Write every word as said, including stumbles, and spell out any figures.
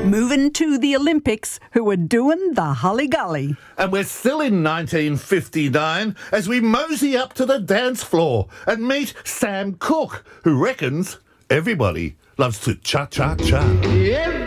moving to the Olympics who are doing the holly-golly. And we're still in nineteen fifty-nine as we mosey up to the dance floor and meet Sam Cooke, who reckons everybody loves to cha-cha-cha.